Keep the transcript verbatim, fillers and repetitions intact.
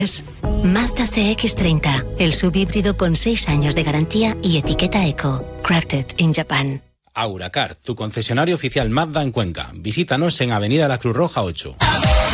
Mazda C X treinta, el subhíbrido con seis años de garantía y etiqueta Eco. Crafted in Japan. Auracar, tu concesionario oficial Mazda en Cuenca. Visítanos en Avenida La Cruz Roja ocho.